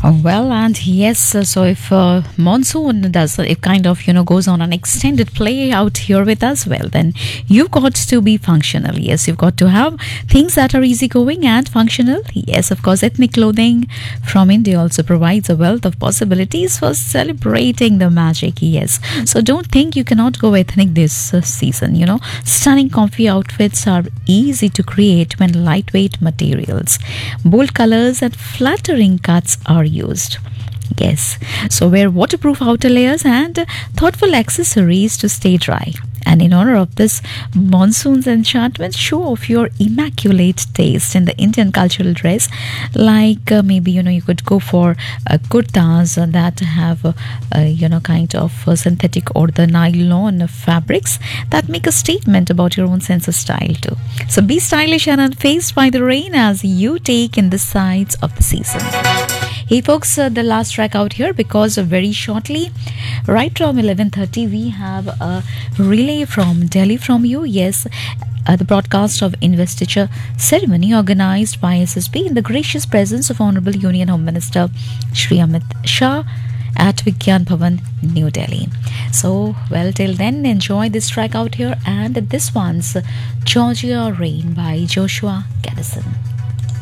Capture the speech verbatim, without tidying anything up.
Oh, well, and yes, uh, so if uh, monsoon does, it kind of, you know, goes on an extended play out here with us, well, then you've got to be functional. Yes, you've got to have things that are easygoing and functional. Yes, of course, ethnic clothing from India also provides a wealth of possibilities for celebrating the magic. Yes, so don't think you cannot go ethnic this uh, season. You know, stunning comfy outfits are easy to create when lightweight materials, bold colors, and flattering cuts are used. Yes, so wear waterproof outer layers and thoughtful accessories to stay dry. And in honor of this monsoon's enchantment, show off your immaculate taste in the Indian cultural dress. Like uh, maybe you know you could go for uh, kurtas uh, that have uh, uh, you know kind of uh, synthetic or the nylon fabrics that make a statement about your own sense of style too. So be stylish and unfazed by the rain as you take in the sights of the season. Hey folks, uh, the last track out here because uh, very shortly, right from eleven thirty, we have a relay from Delhi from you. Yes, uh, the broadcast of investiture ceremony organized by S S P in the gracious presence of Honorable Union Home Minister Shri Amit Shah at Vigyan Bhavan, New Delhi. So, well, till then, enjoy this track out here, and this one's Georgia Rain by Joshua Gaddison.